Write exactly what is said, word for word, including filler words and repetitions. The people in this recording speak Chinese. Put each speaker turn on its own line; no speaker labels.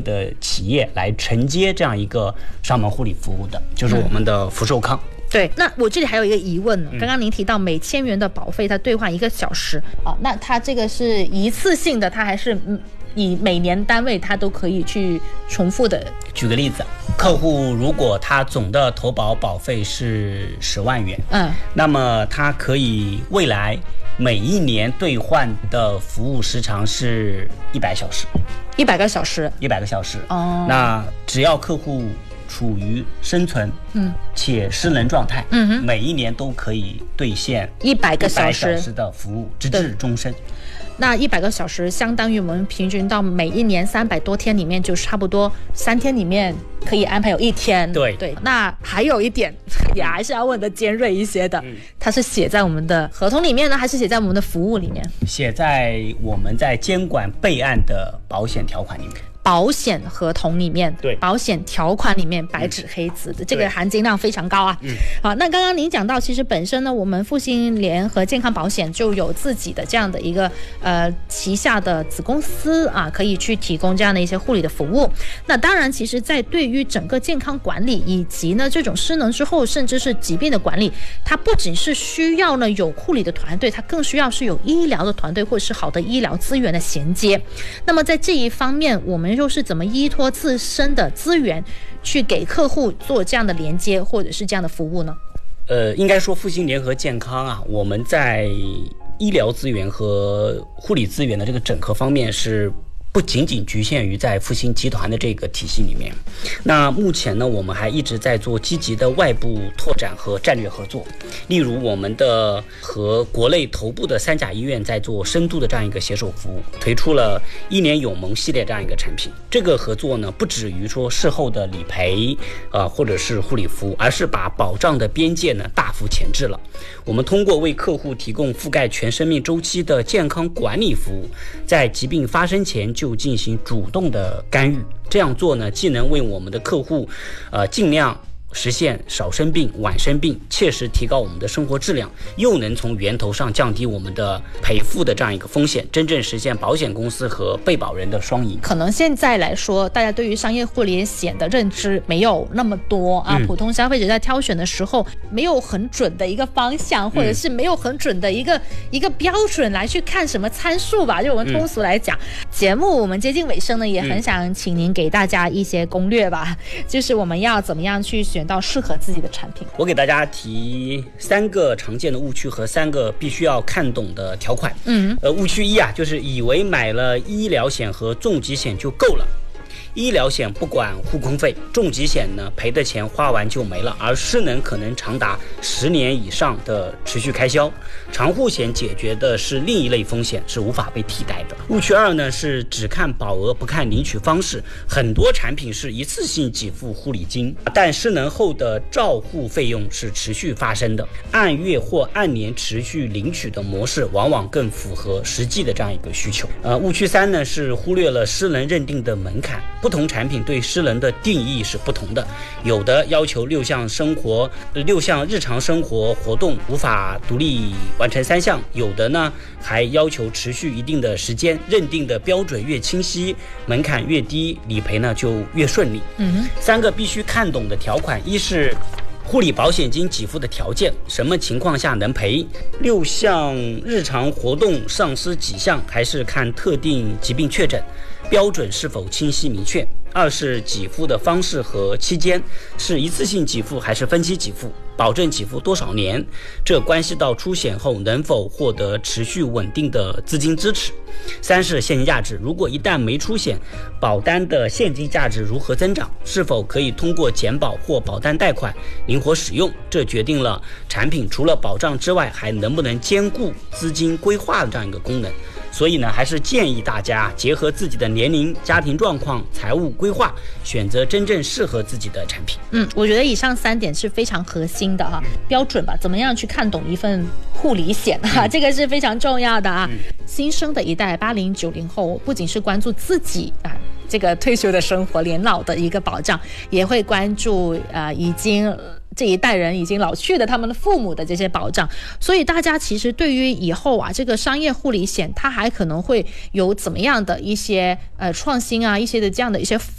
的企业来承接这样一个上门护理服务的，就是我们的福寿康。嗯，
对，那我这里还有一个疑问呢。刚刚您提到每千元的保费，它兑换一个小时啊，那它这个是一次性的，它还是以每年单位它都可以去重复的？
举个例子，客户如果他总的投保保费是十万元，嗯，那么他可以未来每一年兑换的服务时长是一百小时，
一百个小时，
一百个小时。哦，那只要客户处于生存，嗯，且失能状态，嗯哼，每一年都可以兑现
一百个小
时的服务，直至终身。
那一百个小时相当于我们平均到每一年三百多天里面，就差不多三天里面可以安排有一天。
对
对。那还有一点也还是要问的尖锐一些的，嗯，它是写在我们的合同里面呢，还是写在我们的服务里面？
写在我们在监管备案的保险条款里面。
保险合同里面，
对，
保险条款里面白纸黑字的，嗯，这个含金量非常高啊。嗯，好，那刚刚您讲到，其实本身呢，我们复兴联合健康保险就有自己的这样的一个呃旗下的子公司啊，可以去提供这样的一些护理的服务。那当然，其实在对于整个健康管理以及呢这种失能之后甚至是疾病的管理，它不仅是需要呢有护理的团队，它更需要是有医疗的团队或者是好的医疗资源的衔接。那么在这一方面，我们又是怎么依托自身的资源去给客户做这样的连接或者是这样的服务呢？
呃，应该说复兴联合健康啊，我们在医疗资源和护理资源的这个整合方面是不仅仅局限于在复兴集团的这个体系里面。那目前呢，我们还一直在做积极的外部拓展和战略合作，例如我们的和国内头部的三甲医院在做深度的这样一个携手服务，推出了一年有盟系列这样一个产品。这个合作呢，不止于说事后的理赔啊、呃，或者是护理服务，而是把保障的边界呢大幅前置了。我们通过为客户提供覆盖全生命周期的健康管理服务，在疾病发生前就进行主动的干预。这样做呢，既能为我们的客户，呃，尽量实现少生病、晚生病，切实提高我们的生活质量，又能从源头上降低我们的赔付的这样一个风险，真正实现保险公司和被保人的双赢。
可能现在来说，大家对于商业护理险的认知没有那么多啊，嗯、普通消费者在挑选的时候没有很准的一个方向，或者是没有很准的一个、嗯、一个标准来去看什么参数吧。就我们通俗来讲，嗯、节目我们接近尾声呢，也很想请您给大家一些攻略吧，嗯、就是我们要怎么样去选。选到适合自己的产品。
我给大家提三个常见的误区和三个必须要看懂的条款。嗯，呃，误区一啊，就是以为买了医疗险和重疾险就够了。医疗险不管护工费，重疾险呢赔的钱花完就没了，而失能可能长达十年以上的持续开销。长护险解决的是另一类风险，是无法被替代的。误区二呢是只看保额不看领取方式，很多产品是一次性给付护理金，但失能后的照护费用是持续发生的，按月或按年持续领取的模式往往更符合实际的这样一个需求。呃，误区三呢是忽略了失能认定的门槛。不同产品对失能的定义是不同的，有的要求六项生活、六项日常生活活动无法独立完成三项，有的呢还要求持续一定的时间，认定的标准越清晰，门槛越低，理赔呢就越顺利。嗯，三个必须看懂的条款，一是护理保险金给付的条件，什么情况下能赔？六项日常活动丧失几项，还是看特定疾病确诊？标准是否清晰明确？二是给付的方式和期间，是一次性给付还是分期给付？保证给付多少年？这关系到出险后能否获得持续稳定的资金支持。三是现金价值，如果一旦没出险，保单的现金价值如何增长？是否可以通过减保或保单贷款灵活使用？这决定了产品除了保障之外，还能不能兼顾资金规划的这样一个功能。所以呢，还是建议大家结合自己的年龄、家庭状况、财务规划，选择真正适合自己的产品。
嗯，我觉得以上三点是非常核心的哈，标准吧，怎么样去看懂一份护理险哈，这个是非常重要的啊。嗯、新生的一代八零九零后，不仅是关注自己啊这个退休的生活、年老的一个保障，也会关注呃已经。这一代人已经老去的他们的父母的这些保障，所以大家其实对于以后啊这个商业护理险，它还可能会有怎么样的一些呃创新啊，一些的这样的一些